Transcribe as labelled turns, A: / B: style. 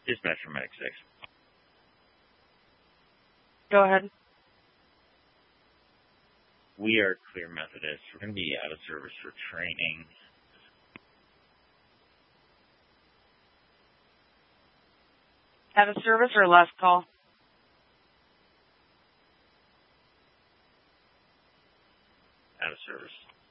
A: Dispatch from Medic 6.
B: Go ahead.
A: We are Clear Methodist. We're going to be out of service for training.
B: Out of service or last call?
A: Out of service.